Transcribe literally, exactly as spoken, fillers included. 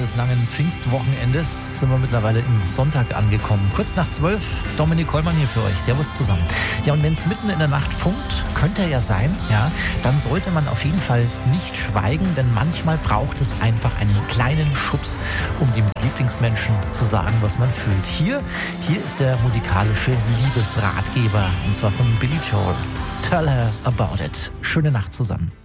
des langen Pfingstwochenendes sind wir mittlerweile im Sonntag angekommen. Kurz nach zwölf, Dominik Kollmann hier für euch. Servus zusammen. Ja, und wenn es mitten in der Nacht funkt, könnte er ja sein, ja, dann sollte man auf jeden Fall nicht schweigen, denn manchmal braucht es einfach einen kleinen Schubs, um dem Lieblingsmenschen zu sagen, was man fühlt. Hier, hier ist der musikalische Liebesratgeber, und zwar von Billy Joel. Tell her about it. Schöne Nacht zusammen.